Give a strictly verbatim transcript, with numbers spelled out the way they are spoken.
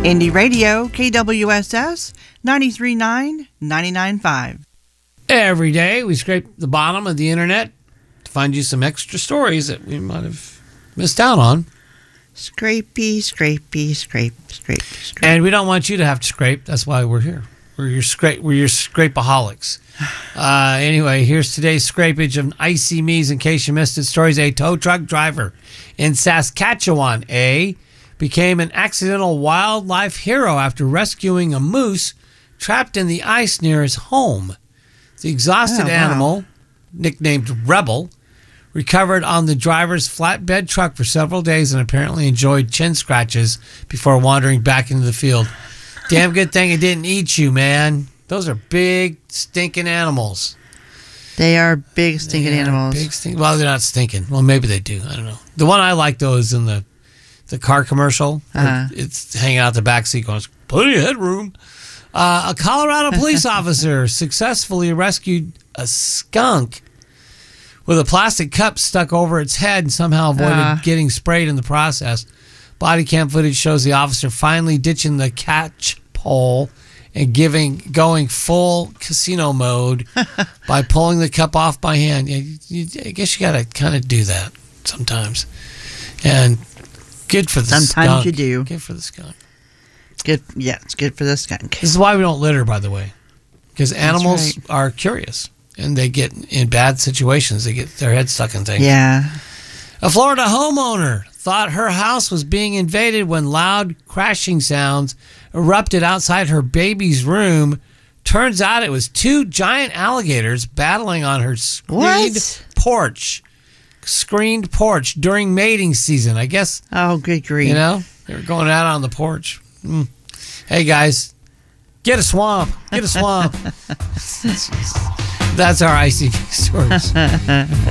Indie Radio, K W S S, ninety-three point nine, ninety-nine point five. Every day we scrape the bottom of the internet to find you some extra stories that we might have missed out on. Scrapey, scrapey, scrape, scrape, scrape. And we don't want you to have to scrape. That's why we're here. We're your scrape. We're your scrapeaholics. Uh, anyway, here's today's scrapage of Icy Me's. In case you missed it, stories: a tow truck driver in Saskatchewan, A, became an accidental wildlife hero after rescuing a moose trapped in the ice near his home. The exhausted Oh, wow. animal, nicknamed Rebel, recovered on the driver's flatbed truck for several days and apparently enjoyed chin scratches before wandering back into the field. Damn good thing it didn't eat you, man. Those are big, stinking animals. They are big stinking They are animals. Big stink. Well, they're not stinking. Well, maybe they do. I don't know. The one I like, though, is in the the car commercial. Uh-huh. It's hanging out the back seat going, plenty of headroom. Uh, a Colorado police officer successfully rescued a skunk with a plastic cup stuck over its head and somehow avoided Uh. getting sprayed in the process. Body cam footage shows the officer finally ditching the catch pole and giving going full casino mode by pulling the cup off by hand. You, you, I guess you got to kind of do that sometimes. And good for the skunk. Sometimes you do. Good for the skunk. Good, yeah, it's good for the skunk. This is why we don't litter, by the way, because animals right. are curious and they get in bad situations. They get their head stuck in things. Yeah. A Florida homeowner thought her house was being invaded when loud crashing sounds erupted outside her baby's room. Turns out it was two giant alligators battling on her screened What? porch. Screened porch during mating season. I guess, Oh, good grief. you know, they were going out on the porch. Mm. Hey, guys, get a swamp. Get a swamp. That's our I C P stories.